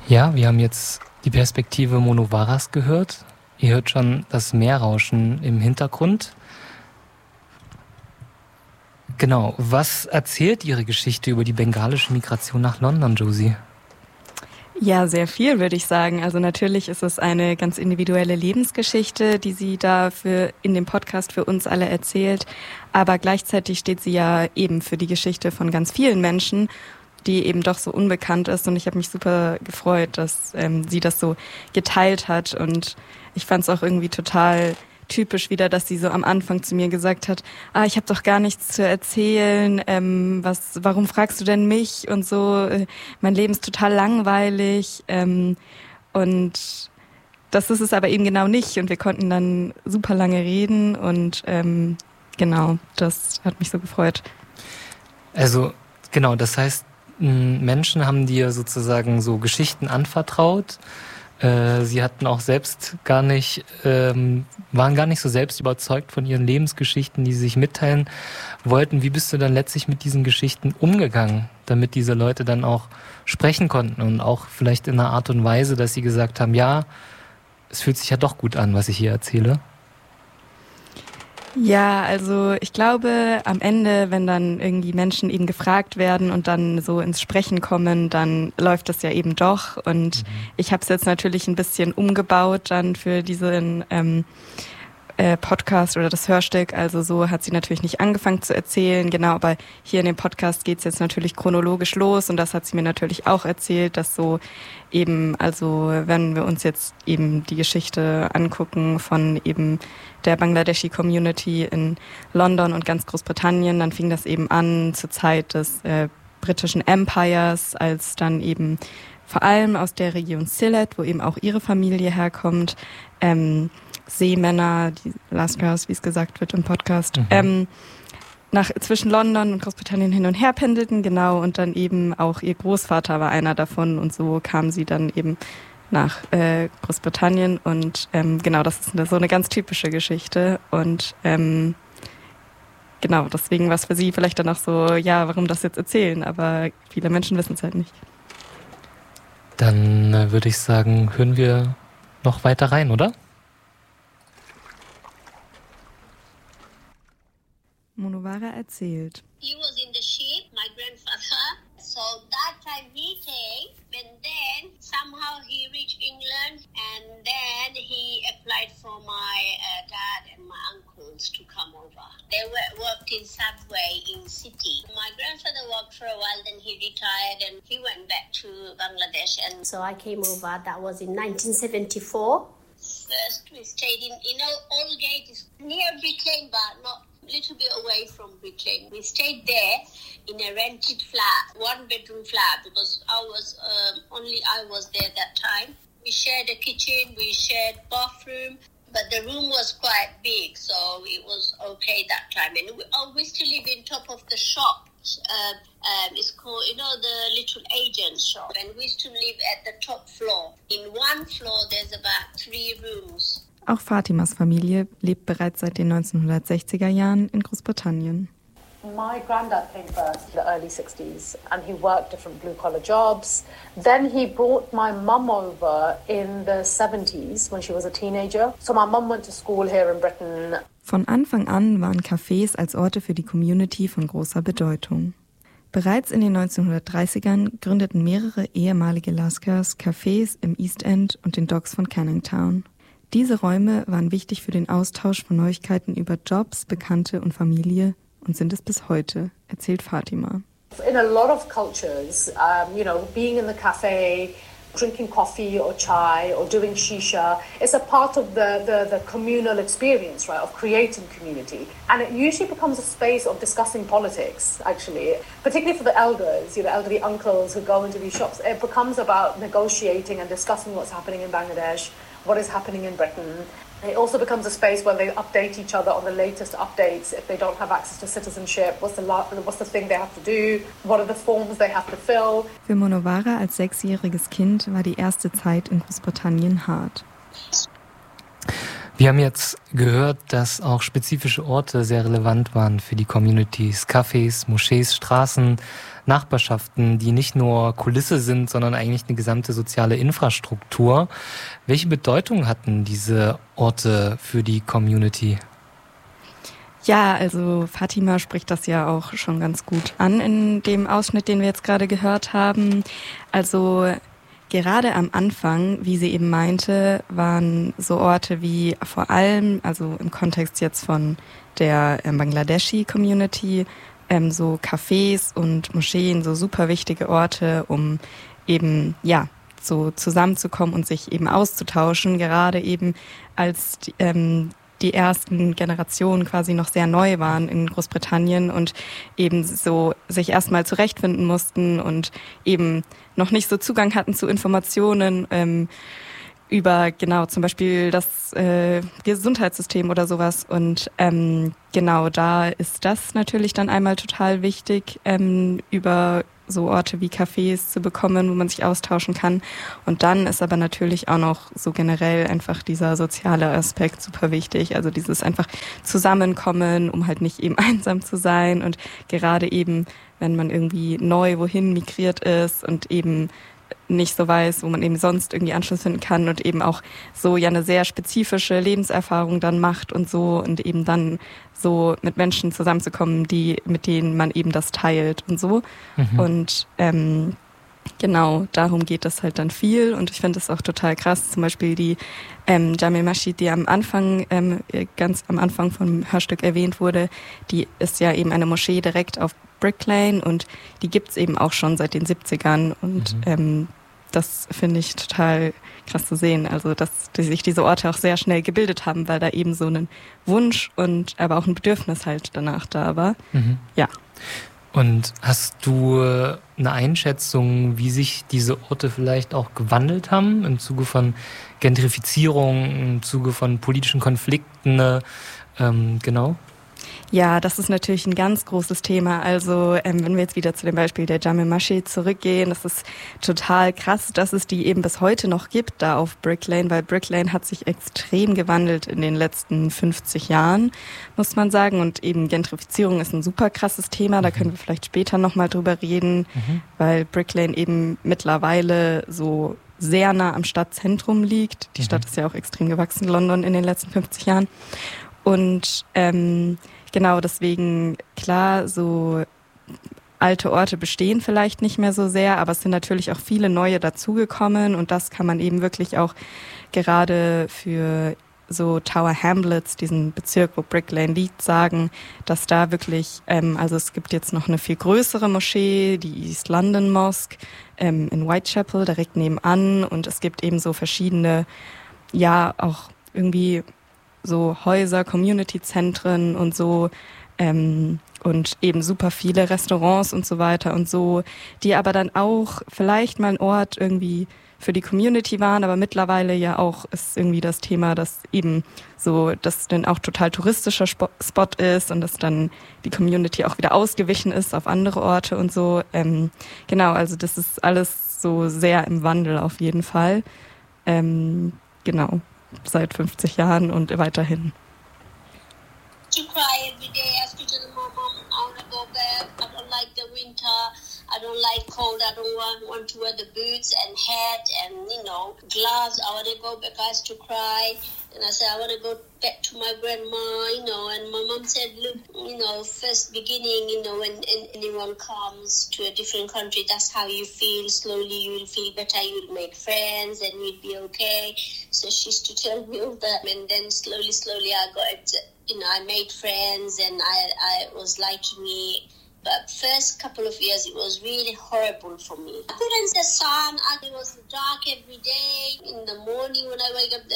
Ja, wir haben jetzt die Perspektive Monovaras gehört. Ihr hört schon das Meerrauschen im Hintergrund. Genau, was erzählt Ihre Geschichte über die bengalische Migration nach London, Josie? Ja, sehr viel, würde ich sagen. Also natürlich ist es eine ganz individuelle Lebensgeschichte, die sie da in dem Podcast für uns alle erzählt. Aber gleichzeitig steht sie ja eben für die Geschichte von ganz vielen Menschen, die eben doch so unbekannt ist. Und ich habe mich super gefreut, dass sie das so geteilt hat. Und ich fand es auch irgendwie total typisch wieder, dass sie so am Anfang zu mir gesagt hat, ich habe doch gar nichts zu erzählen, warum fragst du denn mich und so, mein Leben ist total langweilig und das ist es aber eben genau nicht und wir konnten dann super lange reden und genau, das hat mich so gefreut. Also genau, das heißt, Menschen haben dir sozusagen so Geschichten anvertraut. Sie hatten auch selbst waren gar nicht so selbst überzeugt von ihren Lebensgeschichten, die sie sich mitteilen wollten. Wie bist du dann letztlich mit diesen Geschichten umgegangen, damit diese Leute dann auch sprechen konnten und auch vielleicht in einer Art und Weise, dass sie gesagt haben, ja, es fühlt sich ja doch gut an, was ich hier erzähle? Ja, also ich glaube, am Ende, wenn dann irgendwie Menschen eben gefragt werden und dann so ins Sprechen kommen, dann läuft das ja eben doch. Und ich habe es jetzt natürlich ein bisschen umgebaut dann für diesen Podcast oder das Hörstück. Also so hat sie natürlich nicht angefangen zu erzählen, genau, aber hier in dem Podcast geht's jetzt natürlich chronologisch los und das hat sie mir natürlich auch erzählt, dass so eben, also wenn wir uns jetzt eben die Geschichte angucken von eben der Bangladeshi Community in London und ganz Großbritannien, dann fing das eben an zur Zeit des britischen Empires, als dann eben vor allem aus der Region Sylhet, wo eben auch ihre Familie herkommt, Seemänner, die Lascars, wie es gesagt wird im Podcast, zwischen London und Großbritannien hin und her pendelten, genau, und dann eben auch ihr Großvater war einer davon und so kam sie dann eben nach Großbritannien und genau, das ist so eine ganz typische Geschichte und genau, deswegen war es für sie vielleicht dann auch so, ja, warum das jetzt erzählen, aber viele Menschen wissen es halt nicht. Dann würde ich sagen, hören wir noch weiter rein, oder? Monovara erzählt. He was in the ship, my grandfather. So that time he came, and then somehow he reached England, and then he applied for my dad and my uncles to come over. They worked in Subway in city. My grandfather worked for a while, then he retired, and he went back to Bangladesh. And so I came over. That was in 1974. First, we stayed in, Aldgate is near Britain, but not a little bit away from Britain. We stayed there in a rented flat, one-bedroom flat, because I was there that time. We shared a kitchen, we shared bathroom, but the room was quite big, so it was okay that time. And we still live in top of the shop. It's called, the little agent shop. And we used to live at the top floor. In one floor, there's about 3 rooms. Auch Fatimas Familie lebt bereits seit den 1960er Jahren in Großbritannien. My granddad came first in the early 60s and he worked different blue-collar jobs. Then he brought my mum over in the 70s when she was a teenager. So my mum went to school here in Britain. Von Anfang an waren Cafés als Orte für die Community von großer Bedeutung. Bereits in den 1930ern gründeten mehrere ehemalige Lascars Cafés im East End und den Docks von Canning Town. Diese Räume waren wichtig für den Austausch von Neuigkeiten über Jobs, Bekannte und Familie und sind es bis heute, erzählt Fatima. In a lot of cultures, being in the cafe, drinking coffee or chai or doing shisha is a part of the communal experience, right, of creating community. And it usually becomes a space of discussing politics, actually, particularly for the elders, elderly uncles who go into these shops. It becomes about negotiating and discussing what's happening in Bangladesh, what is happening in Britain. It also becomes a space where they update each other on the latest updates. If they don't have access to citizenship, what's the thing they have to do? What are the forms they have to fill? Für Monovara als 6-jähriges Kind war die erste Zeit in Großbritannien hart. Wir haben jetzt gehört, dass auch spezifische Orte sehr relevant waren für die Communities. Cafés, Moschees, Straßen, Nachbarschaften, die nicht nur Kulisse sind, sondern eigentlich eine gesamte soziale Infrastruktur. Welche Bedeutung hatten diese Orte für die Community? Ja, also Fatima spricht das ja auch schon ganz gut an in dem Ausschnitt, den wir jetzt gerade gehört haben. Also gerade am Anfang, wie sie eben meinte, waren so Orte wie vor allem, also im Kontext jetzt von der Bangladeshi-Community, so Cafés und Moscheen, so super wichtige Orte, um eben, ja, so zusammenzukommen und sich eben auszutauschen, gerade eben als die ersten Generationen quasi noch sehr neu waren in Großbritannien und eben so sich erstmal zurechtfinden mussten und eben noch nicht so Zugang hatten zu Informationen über genau zum Beispiel das Gesundheitssystem oder sowas. Und genau da ist das natürlich dann einmal total wichtig, über so Orte wie Cafés zu bekommen, wo man sich austauschen kann. Und dann ist aber natürlich auch noch so generell einfach dieser soziale Aspekt super wichtig. Also dieses einfach Zusammenkommen, um halt nicht eben einsam zu sein. Und gerade eben, wenn man irgendwie neu wohin migriert ist und eben nicht so weiß, wo man eben sonst irgendwie Anschluss finden kann und eben auch so ja eine sehr spezifische Lebenserfahrung dann macht und so und eben dann so mit Menschen zusammenzukommen, mit denen man eben das teilt und so. Mhm. Und genau, darum geht es halt dann viel und ich finde es auch total krass, zum Beispiel die Jame Masjid, die am Anfang, ganz am Anfang vom Hörstück erwähnt wurde, die ist ja eben eine Moschee direkt auf Brick Lane und die gibt's eben auch schon seit den 70ern und das finde ich total krass zu sehen, also dass sich diese Orte auch sehr schnell gebildet haben, weil da eben so ein Wunsch und aber auch ein Bedürfnis halt danach da war. Mhm. Ja. Und hast du eine Einschätzung, wie sich diese Orte vielleicht auch gewandelt haben im Zuge von Gentrifizierung, im Zuge von politischen Konflikten, genau? Ja, das ist natürlich ein ganz großes Thema. Also wenn wir jetzt wieder zu dem Beispiel der Jame Masjid zurückgehen, das ist total krass, dass es die eben bis heute noch gibt da auf Brick Lane, weil Brick Lane hat sich extrem gewandelt in den letzten 50 Jahren, muss man sagen. Und eben Gentrifizierung ist ein super krasses Thema, da können wir vielleicht später nochmal drüber reden, weil Brick Lane eben mittlerweile so sehr nah am Stadtzentrum liegt. Die Stadt ist ja auch extrem gewachsen, London, in den letzten 50 Jahren. Und genau, deswegen, klar, so alte Orte bestehen vielleicht nicht mehr so sehr, aber es sind natürlich auch viele neue dazugekommen und das kann man eben wirklich auch gerade für so Tower Hamlets, diesen Bezirk, wo Brick Lane liegt, sagen, dass da wirklich, also es gibt jetzt noch eine viel größere Moschee, die East London Mosque in Whitechapel, direkt nebenan und es gibt eben so verschiedene, ja, auch irgendwie so Häuser, Community-Zentren und so und eben super viele Restaurants und so weiter und so, die aber dann auch vielleicht mal ein Ort irgendwie für die Community waren, aber mittlerweile ja auch ist irgendwie das Thema, dass eben so, dass dann auch total touristischer Spot ist und dass dann die Community auch wieder ausgewichen ist auf andere Orte und so. Genau, also das ist alles so sehr im Wandel auf jeden Fall. Genau. Seit 50 Jahren und weiterhin. To cry every day, I have to tell my mom, I want to go back. I don't like the winter. I don't like cold. I don't want to wear the boots and hat and, gloves. I want to go back. I have to cry. And I said, I want to go back to my grandma, and my mom said, look, first beginning, when anyone comes to a different country, that's how you feel. Slowly you will feel better, you'll make friends and you'll be okay. So she used to tell me all that. And then slowly I got, I made friends and I was like to me. But first couple of years, it was really horrible for me. I couldn't see the sun. It was dark every day. In the morning when I wake up,